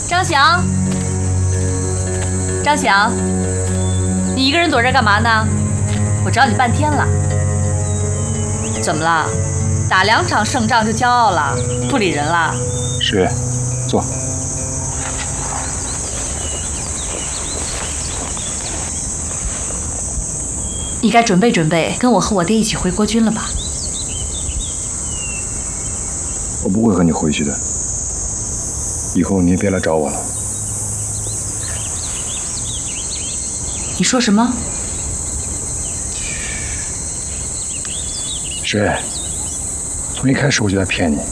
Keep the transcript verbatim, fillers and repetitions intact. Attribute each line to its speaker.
Speaker 1: 张翔，张翔，你一个人躲这干嘛呢？我找你半天了。怎么了？打两场胜仗就骄傲了，不理人了？
Speaker 2: 十月，坐。
Speaker 1: 你该准备准备，跟我和我爹一起回国军了吧？
Speaker 2: 我不会和你回去的，以后你也别来找我了。
Speaker 1: 你说什么？
Speaker 2: 十月，从一开始我就在骗你。